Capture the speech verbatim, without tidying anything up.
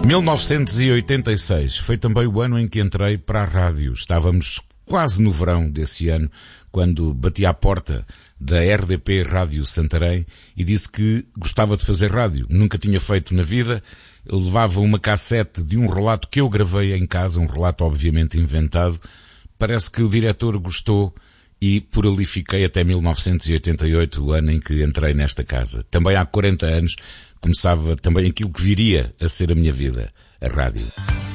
mil novecentos e oitenta e seis foi também o ano em que entrei para a rádio. Estávamos quase no verão desse ano, quando bati à porta da R D P Rádio Santarém e disse que gostava de fazer rádio. Nunca tinha feito na vida. Eu levava uma cassete de um relato que eu gravei em casa, um relato obviamente inventado. Parece que o diretor gostou e por ali fiquei até mil novecentos e oitenta e oito, o ano em que entrei nesta casa. Também há quarenta anos começava também aquilo que viria a ser a minha vida, a rádio.